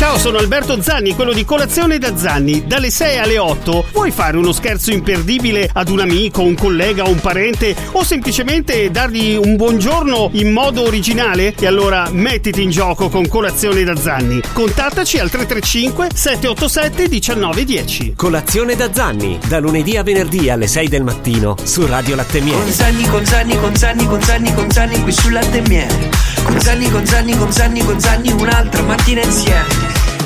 Ciao, sono Alberto Zanni, quello di Colazione da Zanni. Dalle 6 alle 8 vuoi fare uno scherzo imperdibile ad un amico, un collega, un parente o semplicemente dargli un buongiorno in modo originale? E allora mettiti in gioco con Colazione da Zanni. Contattaci al 335 787 1910. Colazione da Zanni, da lunedì a venerdì alle 6 del mattino su Radio Latte Miele. Con Zanni qui sul Latte Miele. Con Zanni un'altra mattina insieme.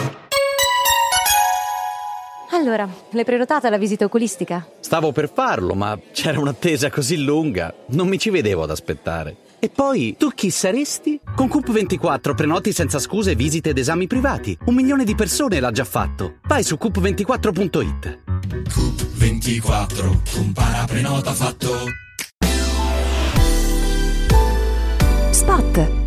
Allora, l'hai prenotata la visita oculistica? Stavo per farlo, ma c'era un'attesa così lunga, non mi ci vedevo ad aspettare. E poi, tu chi saresti? Con Coop24 prenoti senza scuse visite ed esami privati. 1 milione di persone l'ha già fatto. Vai su coop24.it. Coop24, compara, prenota, fatto. Spot.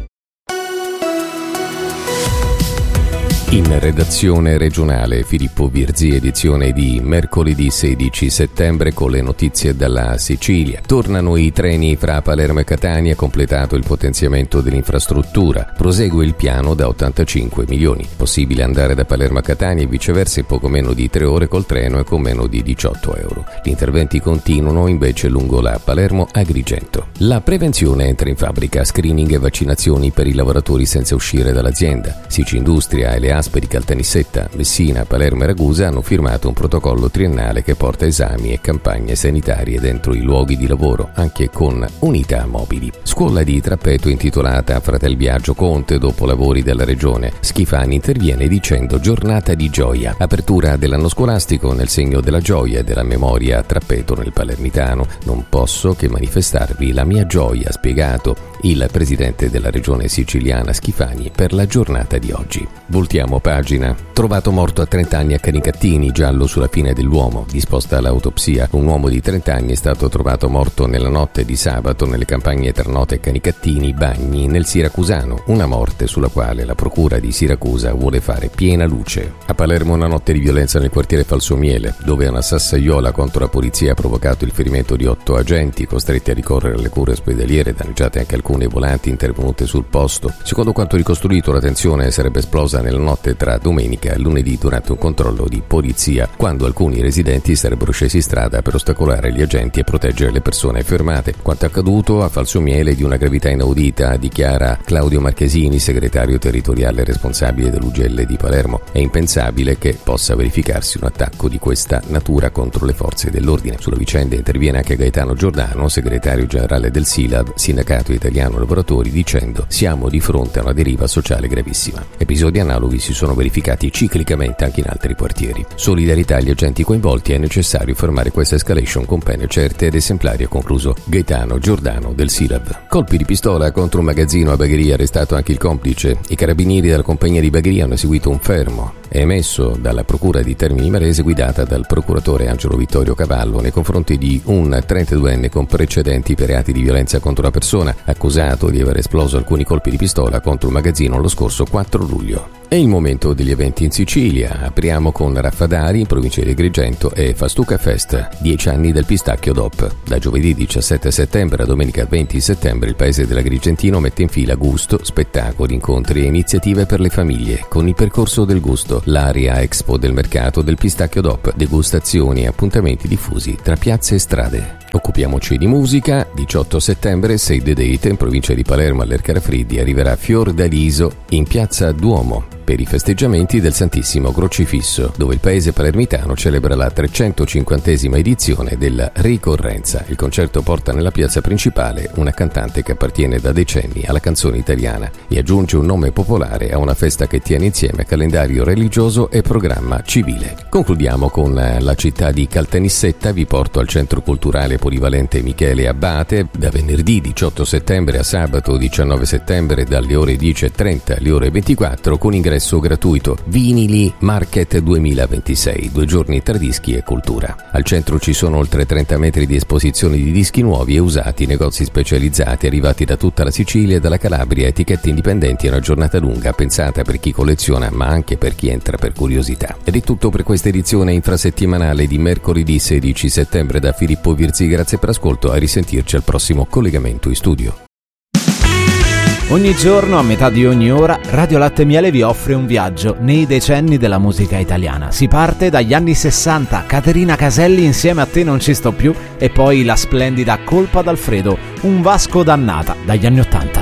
In redazione regionale Filippo Virzi, edizione di mercoledì 16 settembre con le notizie dalla Sicilia. Tornano i treni fra Palermo e Catania, completato il potenziamento dell'infrastruttura. Prosegue il piano da 85 milioni. Possibile andare da Palermo a Catania e viceversa in poco meno di 3 ore col treno e con meno di 18 euro. Gli interventi continuano invece lungo la Palermo-Agrigento. La prevenzione entra in fabbrica, screening e vaccinazioni per i lavoratori senza uscire dall'azienda. Sicindustria e le Asperi, Caltanissetta, Messina, Palermo e Ragusa hanno firmato un protocollo triennale che porta esami e campagne sanitarie dentro i luoghi di lavoro, anche con unità mobili. Scuola di Trappeto intitolata Fratel Biagio Conte dopo lavori della regione. Schifani interviene dicendo giornata di gioia. Apertura dell'anno scolastico nel segno della gioia e della memoria a Trappeto nel Palermitano. Non posso che manifestarvi la mia gioia, ha spiegato il presidente della regione siciliana Schifani per la giornata di oggi. Voltiamo pagina. Trovato morto a 30 anni a Canicattini, giallo sulla fine dell'uomo. Disposta l'autopsia. Un uomo di 30 anni è stato trovato morto nella notte di sabato nelle campagne Ternote, Canicattini, Bagni, nel Siracusano. Una morte sulla quale la procura di Siracusa vuole fare piena luce. A Palermo una notte di violenza nel quartiere Falsomiele, dove una sassaiola contro la polizia ha provocato il ferimento di 8 agenti, costretti a ricorrere alle cure ospedaliere, danneggiate anche alcune volanti intervenute sul posto. Secondo quanto ricostruito, la tensione sarebbe esplosa nella notte tra domenica e lunedì durante un controllo di polizia, quando alcuni residenti sarebbero scesi in strada per ostacolare gli agenti e proteggere le persone fermate. Quanto accaduto a Falsomiele è di una gravità inaudita, dichiara Claudio Marchesini, segretario territoriale responsabile dell'UGL di Palermo. È impensabile che possa verificarsi un attacco di questa natura contro le forze dell'ordine. Sulla vicenda interviene anche Gaetano Giordano, segretario generale del SILAV, Sindacato Italiano Lavoratori, dicendo: siamo di fronte a una deriva sociale gravissima. Episodi analoghi si sono verificati ciclicamente anche in altri quartieri. Solidarietà agli agenti coinvolti, è necessario fermare questa escalation con pene certe ed esemplari, ha concluso Gaetano Giordano del SILAV. Colpi di pistola contro un magazzino a Bagheria, arrestato anche il complice. I carabinieri della compagnia di Bagheria hanno eseguito un fermo emesso dalla procura di Termini Imerese guidata dal procuratore Angelo Vittorio Cavallo nei confronti di un 32enne con precedenti per reati di violenza contro la persona, accusato di aver esploso alcuni colpi di pistola contro un magazzino lo scorso 4 luglio. È il momento degli eventi in Sicilia. Apriamo con Raffadari in provincia di Agrigento e Fastuca Fest, 10 anni del pistacchio DOP. Da giovedì 17 settembre a domenica 20 settembre il paese dell'Agrigentino mette in fila gusto, spettacoli, incontri e iniziative per le famiglie. Con il percorso del gusto, l'area Expo del mercato del pistacchio DOP, degustazioni e appuntamenti diffusi tra piazze e strade. Occupiamoci di musica. 18 settembre, Save the Date, in provincia di Palermo all'Ercarafriddi arriverà Fiordaliso in piazza Duomo per i festeggiamenti del Santissimo Crocifisso, dove il paese palermitano celebra la 350esima edizione della ricorrenza. Il concerto porta nella piazza principale una cantante che appartiene da decenni alla canzone italiana e aggiunge un nome popolare a una festa che tiene insieme calendario religioso e programma civile. Concludiamo con la città di Caltanissetta. Vi porto al centro culturale polivalente Michele Abbate da venerdì 18 settembre a sabato 19 settembre dalle ore 10:30 alle ore 24 con ingresso gratuito. Vinili Market 2026, 2 giorni tra dischi e cultura. Al centro ci sono oltre 30 metri di esposizioni di dischi nuovi e usati, negozi specializzati arrivati da tutta la Sicilia e dalla Calabria, etichette indipendenti e una giornata lunga pensata per chi colleziona ma anche per chi entra per curiosità. Ed è tutto per questa edizione infrasettimanale di mercoledì 16 settembre da Filippo Virzi. Grazie per l'ascolto, a risentirci al prossimo collegamento in studio. Ogni giorno, a metà di ogni ora, Radio Latte e Miele vi offre un viaggio nei decenni della musica italiana. Si parte dagli anni 60, Caterina Caselli insieme a Te non ci sto più, e poi la splendida Colpa d'Alfredo, un Vasco dannata dagli anni 80.